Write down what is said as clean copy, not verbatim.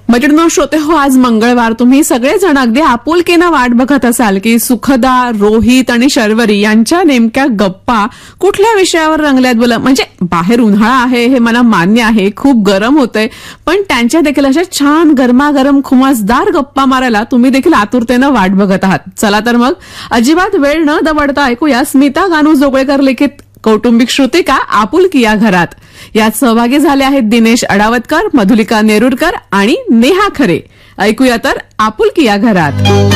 मैत्रिणींनो, श्रोते हो, आज मंगळवार. तुम्ही सगळेजण अगदी आपुलकीनं वाट बघत असाल की सुखदा, रोहित आणि शर्वरी यांच्या नेमक्या गप्पा कुठल्या विषयावर रंगल्यात बोला. म्हणजे बाहेर उन्हाळा आहे हे मला मान्य आहे, खूप गरम होतंय, पण त्यांच्या देखील अशा छान गरमागरम खुमासदार गप्पा मारायला तुम्ही देखील आतुरतेनं वाट बघत आहात. चला तर मग अजिबात वेळ न दवडता ऐकूया स्मिता गानू जोगळेकर लिखित कौटुंबिक श्रुतिका आपुलकी या घरात. यात सहभागी झाले आहेत दिनेश अडावतकर, मधुलिका नेरुरकर आणि नेहा खरे. ऐकूया तर आपुलकी या घरात.